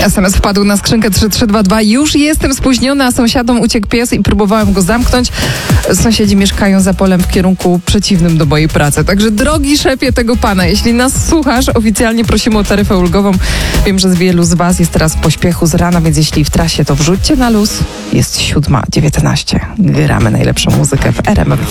SMS wpadł na skrzynkę 3322. Już jestem spóźniona, a sąsiadom uciekł pies i próbowałem go zamknąć. Sąsiedzi mieszkają za polem w kierunku przeciwnym do mojej pracy. Także drogi szefie tego pana, jeśli nas słuchasz, oficjalnie prosimy o taryfę ulgową. Wiem, że wielu z was jest teraz w pośpiechu z rana, więc jeśli w trasie, to wrzućcie na luz. Jest 7:19. Gramy najlepszą muzykę w RMF.